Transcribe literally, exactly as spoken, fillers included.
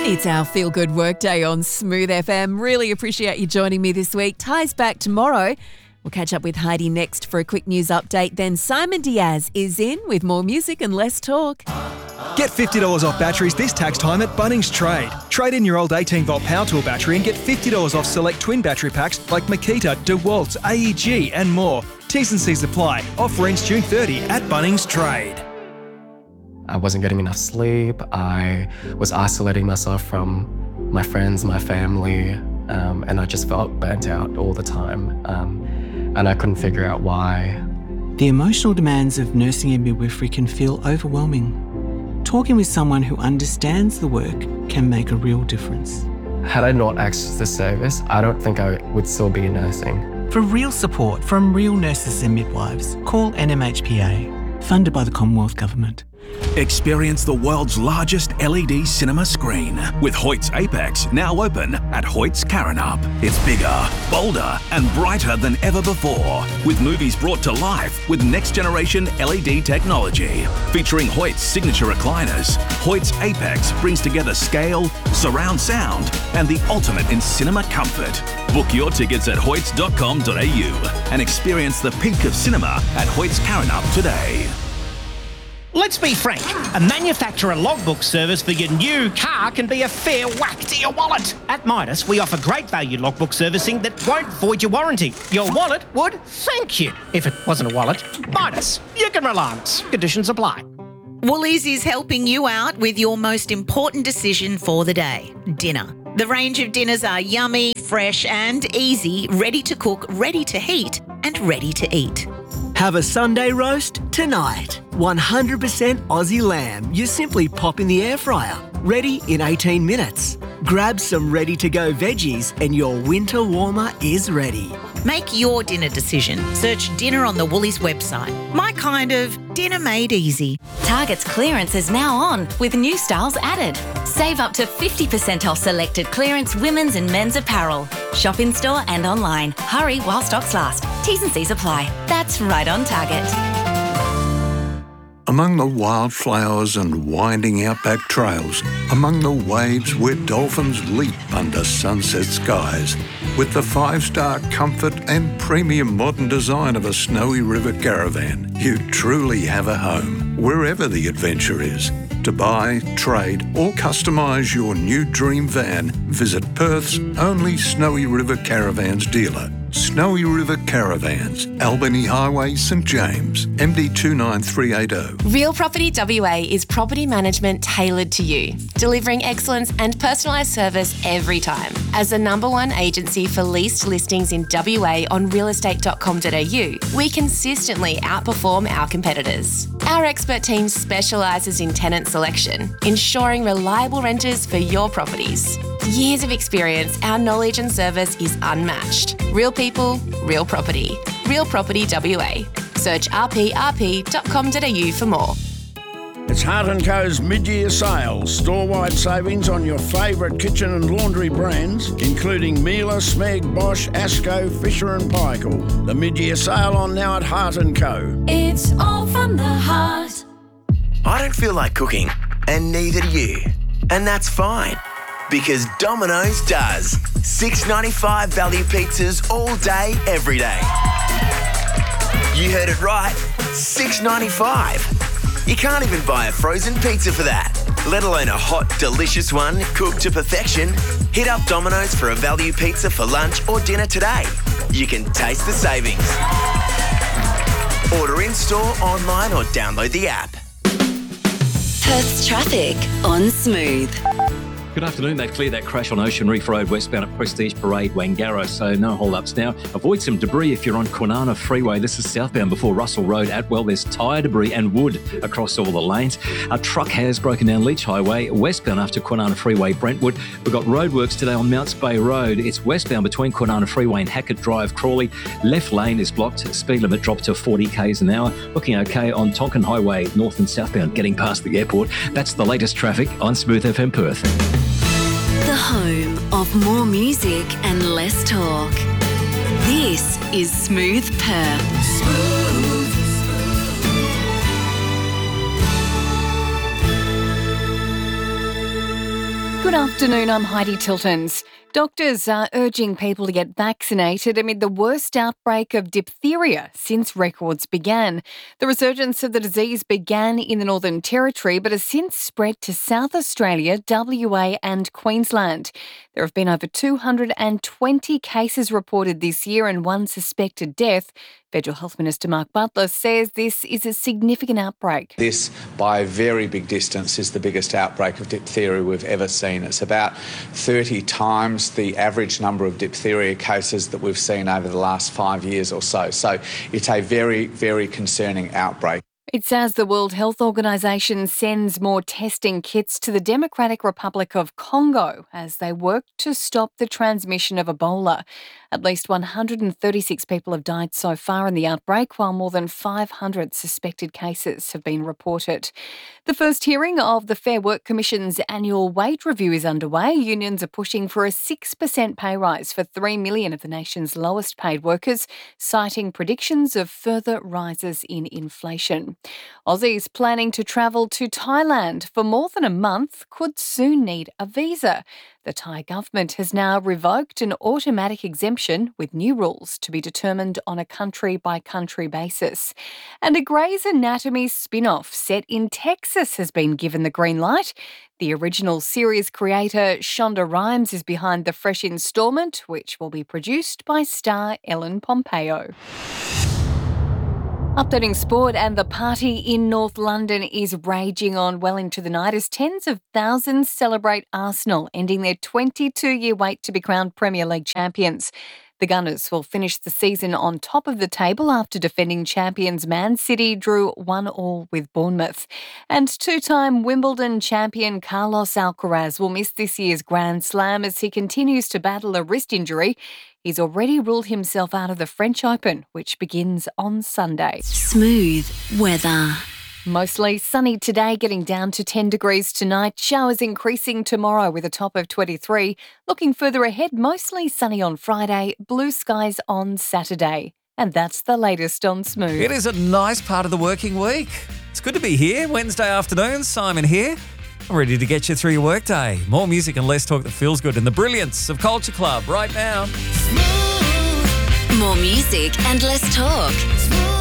It's our Feel Good Workday on Smooth F M. Really appreciate you joining me this week. Ty's back tomorrow. We'll catch up with Heidi next for a quick news update. Then Simon Diaz is in with more music and less talk. Get fifty dollars off batteries this tax time at Bunnings Trade. Trade in your old eighteen volt power tool battery and get fifty dollars off select twin battery packs like Makita, DeWalt, A E G and more. T's and C's apply. Offer ends June thirtieth at Bunnings Trade. I wasn't getting enough sleep. I was isolating myself from my friends, my family, um, and I just felt burnt out all the time. Um, and I couldn't figure out why. The emotional demands of nursing and midwifery can feel overwhelming. Talking with someone who understands the work can make a real difference. Had I not accessed this service, I don't think I would still be nursing. For real support from real nurses and midwives, call N M H P A, funded by the Commonwealth Government. Experience the world's largest L E D cinema screen with Hoyt's Apex now open at Hoyt's Karrinyup. It's bigger, bolder and brighter than ever before, with movies brought to life with next generation L E D technology. Featuring Hoyt's signature recliners, Hoyt's Apex brings together scale, surround sound and the ultimate in cinema comfort. Book your tickets at hoyts dot com dot a u and experience the peak of cinema at Hoyt's Karrinyup today. Let's be frank, a manufacturer logbook service for your new car can be a fair whack to your wallet. At Midas, we offer great value logbook servicing that won't void your warranty. Your wallet would thank you. If it wasn't a wallet, Midas, you can rely on us. Conditions apply. Woolies is helping you out with your most important decision for the day, dinner. The range of dinners are yummy, fresh and easy, ready to cook, ready to heat and ready to eat. Have a Sunday roast tonight. one hundred percent Aussie lamb. You simply pop in the air fryer. Ready in eighteen minutes. Grab some ready-to-go veggies and your winter warmer is ready. Make your dinner decision. Search dinner on the Woolies website. My kind of dinner made easy. Target's clearance is now on with new styles added. Save up to fifty percent off selected clearance women's and men's apparel. Shop in store and online. Hurry while stocks last. T's and C's apply. That's right on Target. Among the wildflowers and winding outback trails, among the waves where dolphins leap under sunset skies, with the five-star comfort and premium modern design of a Snowy River caravan, you truly have a home, wherever the adventure is. To buy, trade or customise your new dream van, visit Perth's only Snowy River Caravans dealer. Snowy River Caravans, Albany Highway, St James, M D two nine three eight zero. Real Property W A is property management tailored to you, delivering excellence and personalised service every time. As the number one agency for leased listings in W A on real estate dot com dot a u, we consistently outperform our competitors. Our expert team specialises in tenant selection, ensuring reliable renters for your properties. Years of experience, our knowledge and service is unmatched. Real people, real property. Real Property W A. Search r p r p dot com dot a u for more. It's Hart and Co's mid-year sales. Store-wide savings on your favourite kitchen and laundry brands, including Miele, Smeg, Bosch, Asco, Fisher and Paykel. The mid-year sale on now at Hart and Co. It's all from the heart. I don't feel like cooking, and neither do you. And that's fine, because Domino's does. six ninety-five value pizzas all day, every day. You heard it right, six ninety-five. You can't even buy a frozen pizza for that, let alone a hot, delicious one cooked to perfection. Hit up Domino's for a value pizza for lunch or dinner today. You can taste the savings. Order in-store, online or download the app. Perth's traffic on Smooth. Good afternoon. They've cleared that crash on Ocean Reef Road westbound at Prestige Parade, Wangara, so no hold-ups now. Avoid some debris if you're on Kwinana Freeway. This is southbound before Russell Road. Atwell, there's tyre debris and wood across all the lanes. A truck has broken down Leach Highway, westbound after Kwinana Freeway, Brentwood. We've got roadworks today on Mounts Bay Road. It's westbound between Kwinana Freeway and Hackett Drive, Crawley. Left lane is blocked. Speed limit dropped to forty kays an hour. Looking okay on Tonkin Highway, north and southbound, getting past the airport. That's the latest traffic on Smooth F M Perth. The home of more music and less talk. This is Smooth Perth. Smooth. Good afternoon, I'm Heidi Tiltons. Doctors are urging people to get vaccinated amid the worst outbreak of diphtheria since records began. The resurgence of the disease began in the Northern Territory but has since spread to South Australia, W A and Queensland. There have been over two hundred twenty cases reported this year and one suspected death. Federal Health Minister Mark Butler says this is a significant outbreak. This, by a very big distance, is the biggest outbreak of diphtheria we've ever seen. It's about thirty times the average number of diphtheria cases that we've seen over the last five years or so. So it's a very, very concerning outbreak. It's as the World Health Organization sends more testing kits to the Democratic Republic of Congo as they work to stop the transmission of Ebola. At least one hundred thirty-six people have died so far in the outbreak, while more than five hundred suspected cases have been reported. The first hearing of the Fair Work Commission's annual wage review is underway. Unions are pushing for a six percent pay rise for three million of the nation's lowest paid workers, citing predictions of further rises in inflation. Aussies planning to travel to Thailand for more than a month could soon need a visa. The Thai government has now revoked an automatic exemption with new rules to be determined on a country-by-country basis. And a Grey's Anatomy spin-off set in Texas has been given the green light. The original series creator Shonda Rhimes is behind the fresh instalment, which will be produced by star Ellen Pompeo. Updating sport, and the party in North London is raging on well into the night as tens of thousands celebrate Arsenal ending their twenty-two-year wait to be crowned Premier League champions. The Gunners will finish the season on top of the table after defending champions Man City drew one all with Bournemouth. And two-time Wimbledon champion Carlos Alcaraz will miss this year's Grand Slam as he continues to battle a wrist injury. He's already ruled himself out of the French Open, which begins on Sunday. Smooth weather. Mostly sunny today, getting down to ten degrees tonight. Showers increasing tomorrow with a top of twenty-three. Looking further ahead, mostly sunny on Friday, blue skies on Saturday. And that's the latest on Smooth. It is a nice part of the working week. It's good to be here. Wednesday afternoon, Simon here. I'm ready to get you through your workday. More music and less talk that feels good in the brilliance of Culture Club right now. More music and less talk.